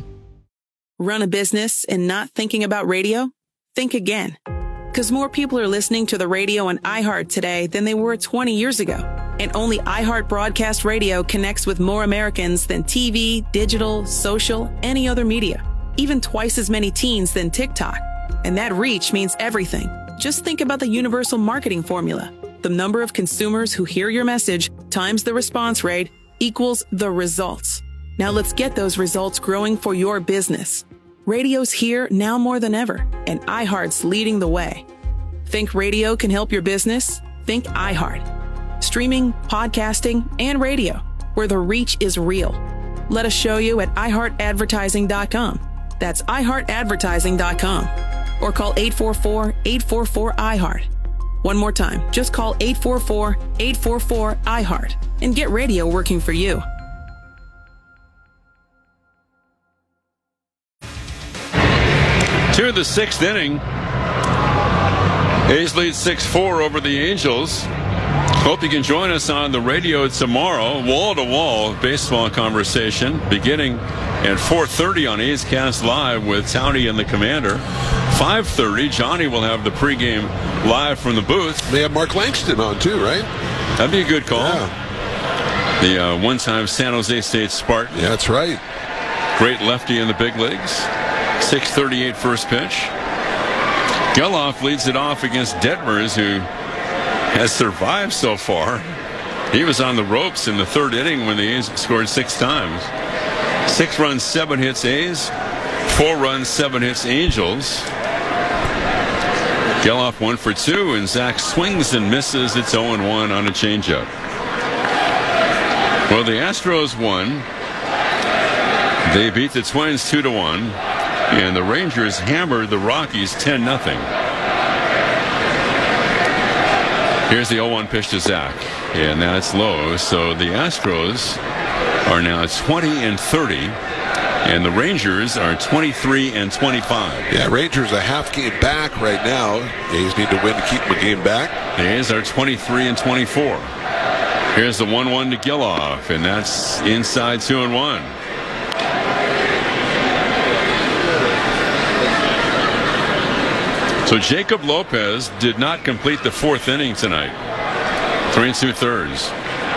R: Run a business and not thinking about radio? Think again. Because more people are listening to the radio on iHeart today than they were 20 years ago. And only iHeart Broadcast Radio connects with more Americans than TV, digital, social, any other media. Even twice as many teens than TikTok. And that reach means everything. Just think about the universal marketing formula. The number of consumers who hear your message times the response rate equals the results. Now let's get those results growing for your business. Radio's here now more than ever, and iHeart's leading the way. Think radio can help your business? Think iHeart. Streaming, podcasting, and radio, where the reach is real. Let us show you at iHeartAdvertising.com. That's iHeartAdvertising.com. Or call 844-844-iHeart. One more time, just call 844-844-iHeart and get radio working for you.
D: To the sixth inning. A's lead 6-4 over the Angels. Hope you can join us on the radio tomorrow. Wall-to-wall baseball conversation beginning at 4:30 on A's Cast Live with Townie and the Commander. 5:30, Johnny will have the pregame live from the booth.
C: They have Mark Langston on too, right?
D: That'd be a good call.
C: Yeah.
D: The one-time San Jose State Spartan.
C: Yeah, that's right.
D: Great lefty in the big leagues. 6:38 first pitch. Geloff leads it off against Detmers, who has survived so far. He was on the ropes in the third inning when the A's scored 6 times. 6 runs, 7 hits A's. 4 runs, 7 hits Angels. Geloff 1 for 2, and Zach swings and misses. It's 0-1 on a changeup. Well, the Astros won. They beat the Twins 2-1. And the Rangers hammered the Rockies 10-0. Here's the 0-1 pitch to Zach. And that's low. So the Astros are now 20-30. And the Rangers are 23-25.
C: Yeah, Rangers a half game back right now. The A's need to win to keep them a game back.
D: The A's are 23-24. Here's the 1-1 to Geloff. And that's inside 2-1. So Jacob Lopez did not complete the 4th inning tonight. 3 2/3.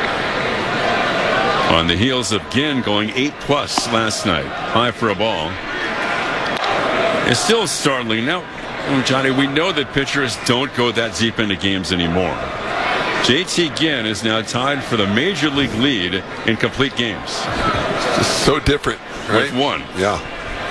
D: On the heels of Ginn going 8+ last night. High for a ball. It's still startling. Now, Johnny, we know that pitchers don't go that deep into games anymore. JT Ginn is now tied for the major league lead in complete games.
C: Just so different, right?
D: With 1.
C: Yeah.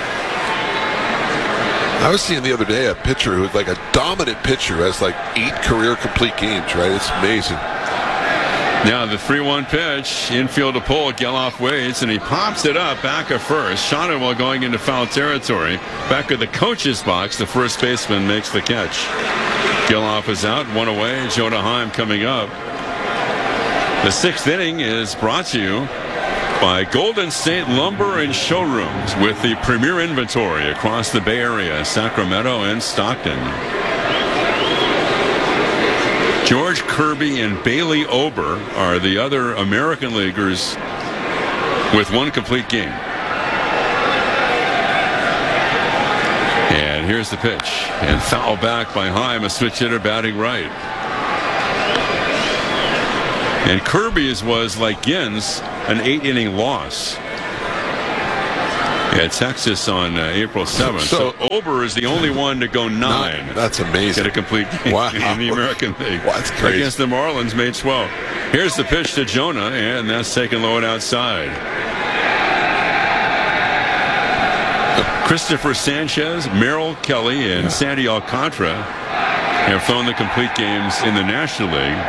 C: I was seeing the other day a pitcher who's like a dominant pitcher has like 8 career complete games, right? It's amazing.
D: Now the 3-1 pitch, infield to pull. Geloff waits and he pops it up back at first. Shotwell going into foul territory. Back at the coach's box, the first baseman makes the catch. Geloff is out, 1 away. Jonah Heim coming up. The 6th inning is brought to you by Golden State Lumber and Showrooms with the premier inventory across the Bay Area, Sacramento and Stockton. George Kirby and Bailey Ober are the other American Leaguers with one complete game. And here's the pitch. And foul back by Heim, a switch hitter batting right. And Kirby's was, like Gins, an 8-inning loss at Texas on April 7th. So Ober is the only one to go 9.
C: That's amazing.
D: Get a complete game in the American League.
C: That's crazy.
D: Against the Marlins, May 12th. Here's the pitch to Jonah, and that's taken low and outside. Christopher Sanchez, Merrill Kelly, and Sandy Alcantara have thrown the complete games in the National League.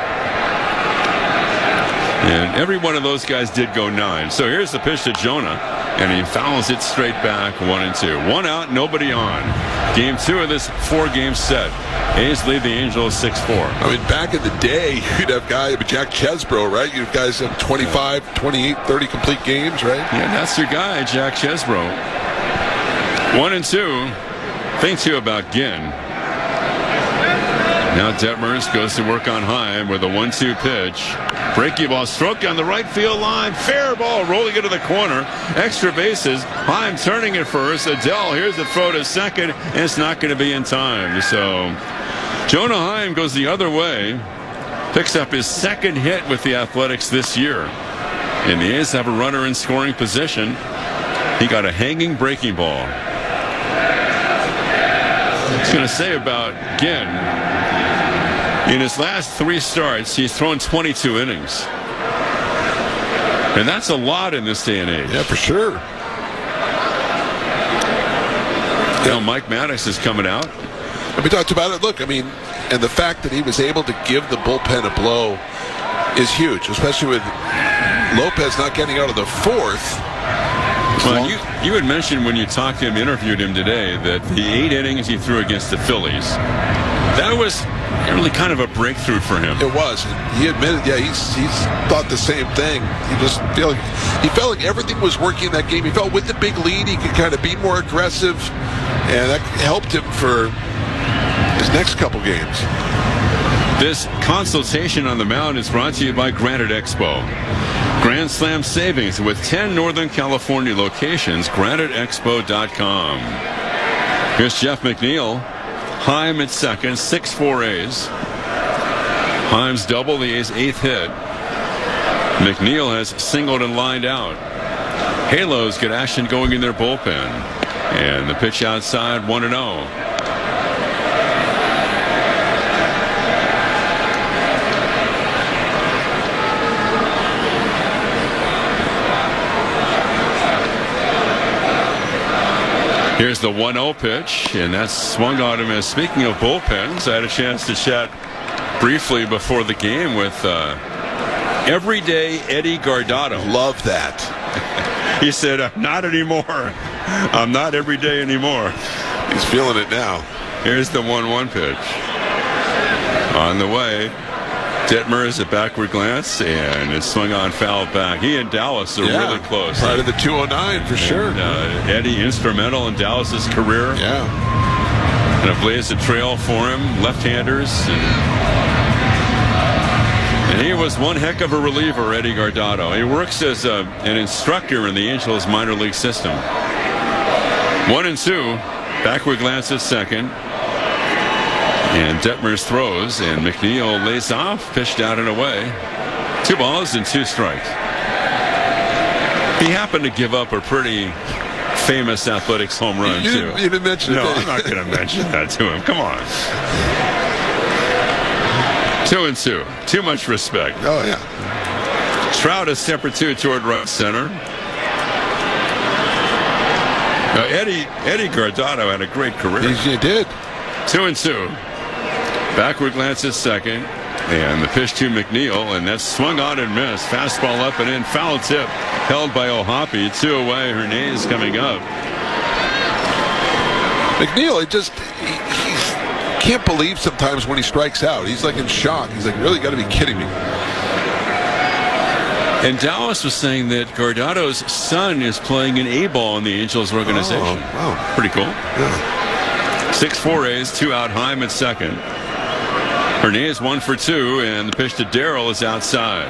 D: And every one of those guys did go 9. So here's the pitch to Jonah, and he fouls it straight back, 1-2. 1 out, nobody on. Game 2 of this 4-game set. A's lead the Angels 6-4.
C: I mean, back in the day, you'd have guys, Jack Chesbro, right? You guys have 25, 28, 30 complete games, right?
D: Yeah, that's your guy, Jack Chesbro. 1-2. Thing too about Ginn. Now Detmers goes to work on Heim with a 1-2 pitch. Breaking ball, stroke on the right field line. Fair ball, rolling into the corner. Extra bases. Heim turning it first. Adele, here's the throw to second, and it's not going to be in time. So Jonah Heim goes the other way. Picks up his second hit with the Athletics this year. And the A's have a runner in scoring position. He got a hanging breaking ball. I was going to say about Ginn, in his last 3 starts, he's thrown 22 innings. And that's a lot in this day and age.
C: Yeah, for sure.
D: Now Mike Maddox is coming out.
C: And we talked about it. Look, I mean, and the fact that he was able to give the bullpen a blow is huge, especially with Lopez not getting out of the 4th.
D: Well, you had mentioned when you talked to him, interviewed him today, that the 8 innings he threw against the Phillies, that was really kind of a breakthrough for him.
C: It was. He admitted, yeah, he's thought the same thing. He felt like everything was working in that game. He felt with the big lead, he could kind of be more aggressive, and that helped him for his next couple games.
D: This consultation on the mound is brought to you by Granite Expo. Grand Slam savings with 10 Northern California locations. GraniteExpo.com. Here's Jeff McNeil. Heim at second, 6-4 A's. Heim's double, the A's 8th hit. McNeil has singled and lined out. Halos get action going in their bullpen. And the pitch outside, 1-0. Here's the 1-0 pitch, and that's swung on him. As speaking of bullpens, I had a chance to chat briefly before the game with everyday Eddie Guardado.
C: Love that.
D: He said, I'm not anymore. I'm not everyday anymore.
C: He's feeling it now.
D: Here's the 1-1 pitch. On the way. Detmers a backward glance, and it's swung on foul back. He and Dallas are really close.
C: Part of the 209 for sure.
D: Eddie instrumental in Dallas's career.
C: Yeah.
D: And it blazed a trail for him. Left-handers. And he was one heck of a reliever, Eddie Guardado. He works as an instructor in the Angels minor league system. 1-2. Backward glance at second. And Detmers throws, and McNeil lays off, pitched out and away. 2 balls and 2 strikes. He happened to give up a pretty famous Athletics home run, too.
C: You didn't mention
D: No,
C: it.
D: I'm not going to mention that to him. Come on. 2-2. Too much respect.
C: Oh, yeah.
D: Trout is separate 2 toward right center. Now, Eddie Guardado had a great career.
C: He did.
D: 2-2. Backward glance at second, and the pitch to McNeil, and that's swung on and missed. Fastball up and in, foul tip, held by O'Hoppe. 2 away, Hernandez coming up.
C: McNeil, he can't believe sometimes when he strikes out. He's like in shock. He's like, really got to be kidding me.
D: And Dallas was saying that Guardado's son is playing an A-ball in the Angels organization.
C: Oh, wow.
D: Pretty cool.
C: Yeah.
D: 6-4 A's, 2 out. Heim at second. Hernandez 1 for 2, and the pitch to Darrell is outside.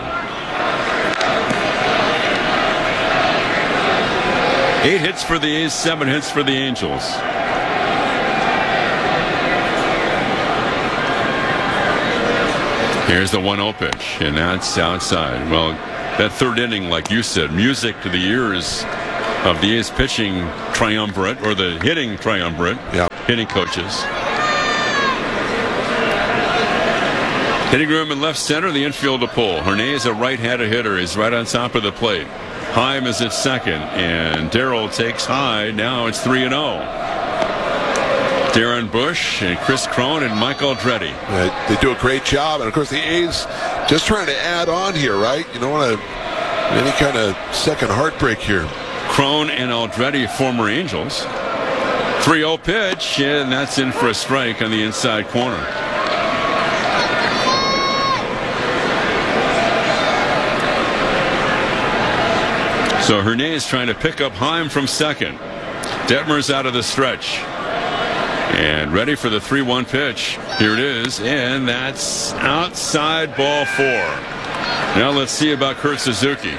D: 8 hits for the A's, 7 hits for the Angels. Here's the 1-0 pitch, and that's outside. Well, that third inning, like you said, music to the ears of the A's pitching triumvirate, or the hitting triumvirate, hitting coaches. Hitting room in left center, the infield to pull. Hernandez, a right-handed hitter, is right on top of the plate. Heim is at second, and Darrell takes high. Now it's 3-0. Darren Bush and Chris Crone and Mike Aldrete.
C: They do a great job, and of course the A's just trying to add on here, right? You don't want any kind of second heartbreak here.
D: Crone and Aldrete, former Angels. 3-0 pitch, and that's in for a strike on the inside corner. So Hernandez trying to pick up Heim from second. Detmer's out of the stretch. And ready for the 3-1 pitch. Here it is, and that's outside, ball 4. Now let's see about Kurt Suzuki.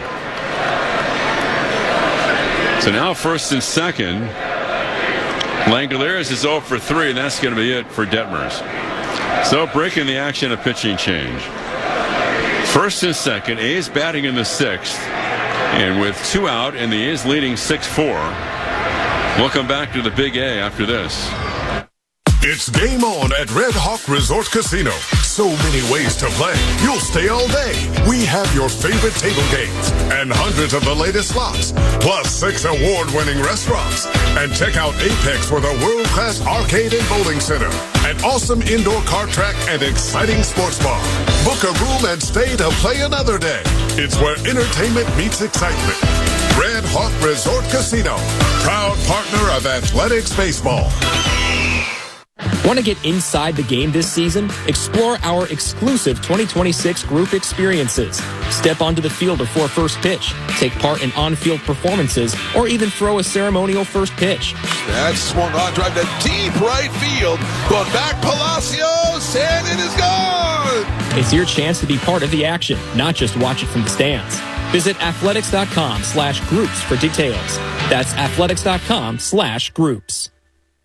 D: So now first and second. Langoliers is 0 for 3, and that's going to be it for Detmers. So breaking the action, a pitching change. First and second, A's batting in the 6th. And with 2 out, and the A's leading 6-4. We'll come back to the Big A after this.
M: It's game on at Red Hawk Resort Casino. So many ways to play. You'll stay all day. We have your favorite table games and hundreds of the latest slots, plus 6 award-winning restaurants. And check out Apex with a world-class arcade and bowling center, an awesome indoor kart track, and exciting sports bar. Book a room and stay to play another day. It's where entertainment meets excitement. Red Hawk Resort Casino, proud partner of Athletics Baseball.
B: Want to get inside the game this season? Explore our exclusive 2026 group experiences. Step onto the field before first pitch, take part in on-field performances, or even throw a ceremonial first pitch.
C: That's swung on, drive to deep right field. Going back, Palacios, and it is gone!
B: It's your chance to be part of the action, not just watch it from the stands. Visit athletics.com/groups for details. That's athletics.com/groups.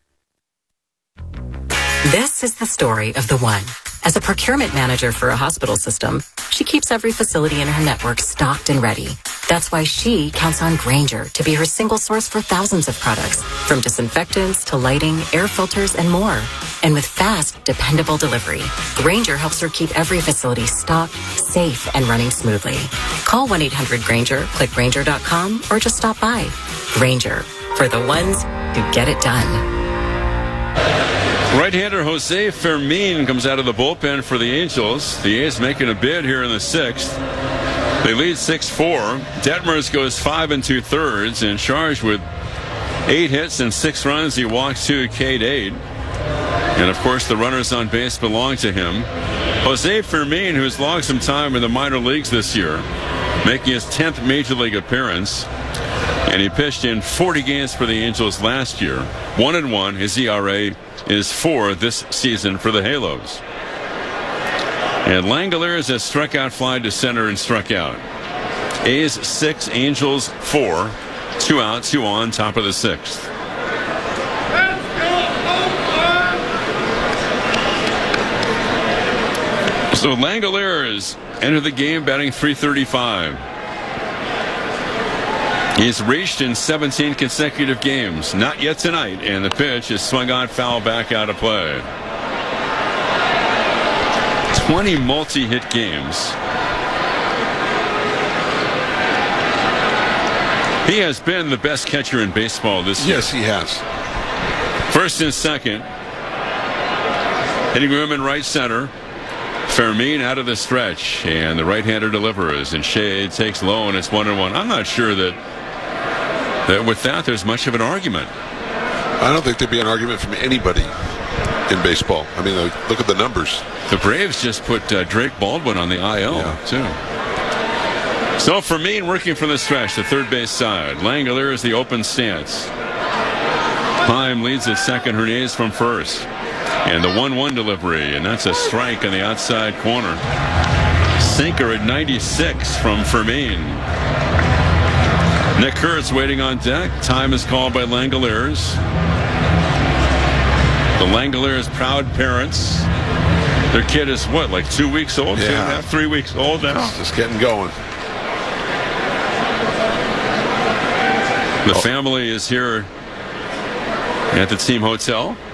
S: This is the story of the one. As a procurement manager for a hospital system, she keeps every facility in her network stocked and ready. That's why she counts on Grainger to be her single source for thousands of products, from disinfectants to lighting, air filters, and more. And with fast, dependable delivery, Grainger helps her keep every facility stocked, safe, and running smoothly. Call 1-800-GRAINGER, click Grainger.com, or just stop by. Grainger, for the ones who get it done.
D: Right-hander Jose Fermin comes out of the bullpen for the Angels. The A's making a bid here in the 6th. They lead 6-4. Detmers goes 5 2/3 and charged with 8 hits and 6 runs. He walked 2, K'd 8. And of course, the runners on base belong to him. Jose Fermin, who's logged some time in the minor leagues this year, making his 10th major league appearance. And he pitched in 40 games for the Angels last year. 1-1. His ERA is 4 this season for the Halos. And Langoliers has struck out, fly to center, and struck out. A's 6, Angels 4. 2 out, 2 on, top of the 6th. So Langoliers entered the game batting .335. He's reached in 17 consecutive games. Not yet tonight, and the pitch is swung on, foul, back out of play. 20 multi-hit games. He has been the best catcher in baseball this year.
C: Yes, he has.
D: First and second. Hitting room in right center. Fermin out of the stretch, and the right-hander delivers, and Shea takes low, and it's 1-1. I'm not sure that with that there's much of an argument.
C: I don't think there'd be an argument from anybody in baseball. I mean, look at the numbers.
D: The Braves just put Drake Baldwin on the IL, too. So Fermin working from the stretch, the third base side. Langeliers is the open stance. Heim leads at second, Hernandez from first. And the 1-1 delivery, and that's a strike on the outside corner. Sinker at 96 from Fermin. Nick Kurtz waiting on deck. Time is called by Langeliers. The Langeliers' proud parents. Their kid is what, like 2 weeks old?
C: Yeah.
D: 2.5, 3 weeks old now?
C: Just getting going.
D: The family is here at the team hotel.